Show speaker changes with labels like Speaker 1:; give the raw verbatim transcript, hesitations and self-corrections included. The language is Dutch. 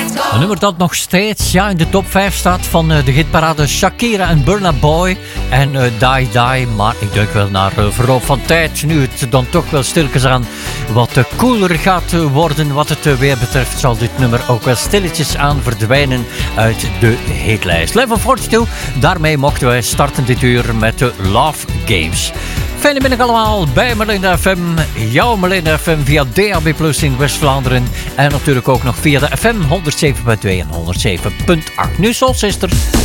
Speaker 1: Een nummer dat nog steeds ja, in de top vijf staat van uh, de hitparade Shakira en Burna Boy en uh, Die Die. Maar ik denk wel naar uh, verloop van tijd, nu het dan toch wel stilletjes aan wat uh, cooler gaat uh, worden wat het uh, weer betreft, zal dit nummer ook wel stilletjes aan verdwijnen uit de hitlijst. Level forty-two, daarmee mochten wij starten dit uur met de Love Games. Fijne middag allemaal bij Melinda F M, jouw Melinda F M via D A B plus in West-Vlaanderen en natuurlijk ook nog via de F M honderdzeven punt twee en honderdzeven punt acht. Nu Soul Sisters.